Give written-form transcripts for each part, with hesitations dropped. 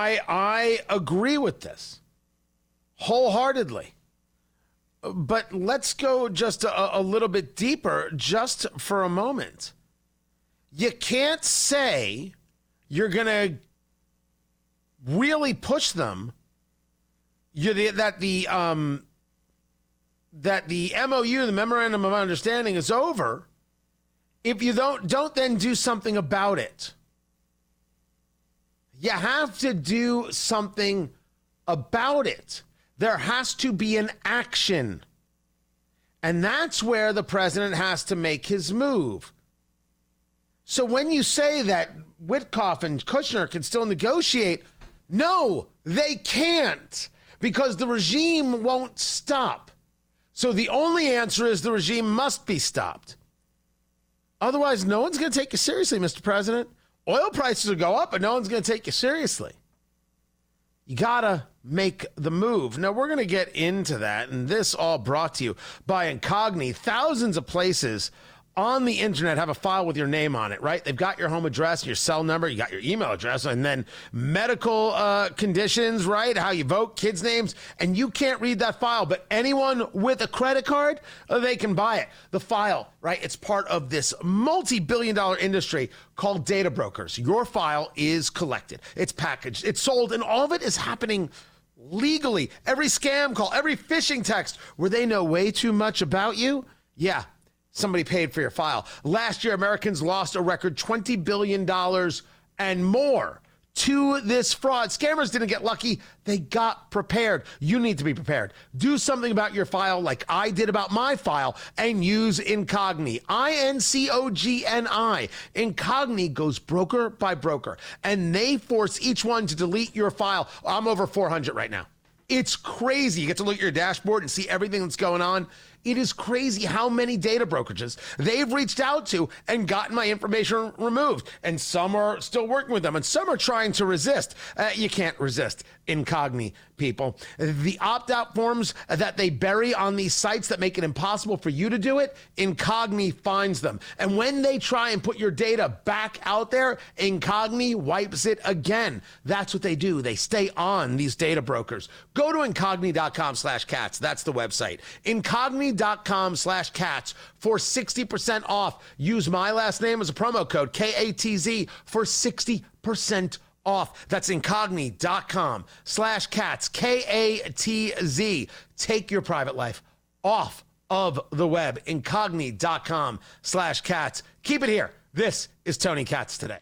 I agree with this wholeheartedly. But let's go just a little bit deeper just for a moment. You can't say you're going to really push them that the MOU, the Memorandum of Understanding, is over if you don't then do something about it. You have to do something about it. There has to be an action. And that's where the president has to make his move. So when you say that Witkoff and Kushner can still negotiate, no, they can't, because the regime won't stop. So the only answer is the regime must be stopped. Otherwise, no one's going to take you seriously, Mr. President. Oil prices will go up, but no one's going to take you seriously. You got to make the move. Now, we're going to get into that, and this all brought to you by Incogni. Thousands of places on the internet have a file with your name on it, right? They've got your home address, your cell number, you got your email address, and then medical conditions, right? How you vote, kids' names, and you can't read that file, but anyone with a credit card, they can buy it. The file, right? It's part of this multi-billion-dollar industry called data brokers. Your file is collected, it's packaged, it's sold, and all of it is happening legally. Every scam call, every phishing text where they know way too much about you, yeah, somebody paid for your file. Last year, Americans lost a record $20 billion and more to this fraud. Scammers didn't get lucky. They got prepared. You need to be prepared. Do something about your file like I did about my file and use Incogni. Incogni. Incogni goes broker by broker, and they force each one to delete your file. I'm over 400 right now. It's crazy. You get to look at your dashboard and see everything that's going on. It is crazy how many data brokerages they've reached out to and gotten my information removed. And some are still working with them, and some are trying to resist. You can't resist Incogni, people. The opt-out forms that they bury on these sites that make it impossible for you to do it, Incogni finds them. And when they try and put your data back out there, Incogni wipes it again. That's what they do. They stay on these data brokers. Go to Incogni.com/cats. That's the website. Incogni.com/cats for 60% off. Use my last name as a promo code, KATZ, for 60% off. That's Incogni.com/cats, KATZ. Take your private life off of the web. Incogni.com/cats. Keep it here. This is Tony Katz Today.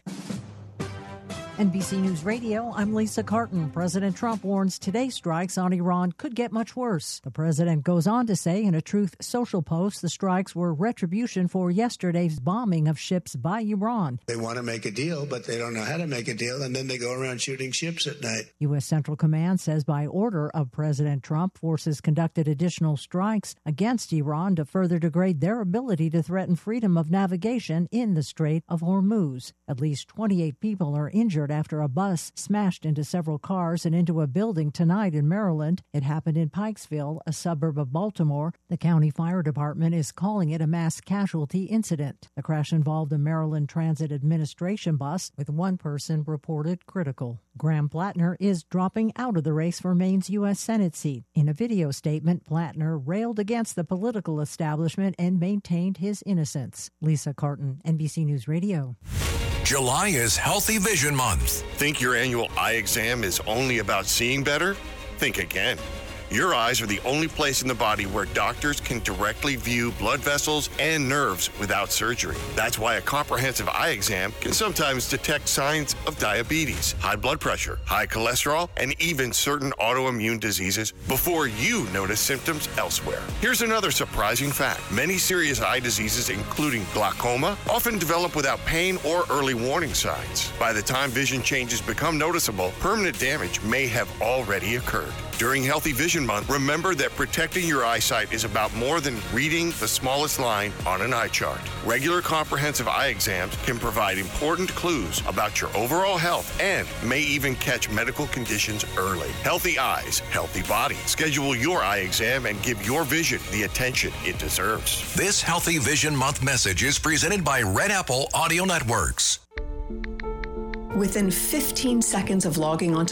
NBC News Radio, I'm Lisa Carton. President Trump warns today's strikes on Iran could get much worse. The president goes on to say in a Truth Social post the strikes were retribution for yesterday's bombing of ships by Iran. They want to make a deal, but they don't know how to make a deal, and then they go around shooting ships at night. U.S. Central Command says by order of President Trump, forces conducted additional strikes against Iran to further degrade their ability to threaten freedom of navigation in the Strait of Hormuz. At least 28 people are injured after a bus smashed into several cars and into a building tonight in Maryland. It happened in Pikesville, a suburb of Baltimore. The county fire department is calling it a mass casualty incident. The crash involved a Maryland Transit Administration bus with one person reported critical. Graham Plattner is dropping out of the race for Maine's U.S. Senate seat. In a video statement, Plattner railed against the political establishment and maintained his innocence. Lisa Carton, NBC News Radio. July is Healthy Vision Month. Think your annual eye exam is only about seeing better? Think again. Your eyes are the only place in the body where doctors can directly view blood vessels and nerves without surgery. That's why a comprehensive eye exam can sometimes detect signs of diabetes, high blood pressure, high cholesterol, and even certain autoimmune diseases before you notice symptoms elsewhere. Here's another surprising fact. Many serious eye diseases, including glaucoma, often develop without pain or early warning signs. By the time vision changes become noticeable, permanent damage may have already occurred. During Healthy Vision Month, remember that protecting your eyesight is about more than reading the smallest line on an eye chart. Regular comprehensive eye exams can provide important clues about your overall health and may even catch medical conditions early. Healthy eyes, healthy body. Schedule your eye exam and give your vision the attention it deserves. This Healthy Vision Month message is presented by Red Apple Audio Networks. Within 15 seconds of logging onto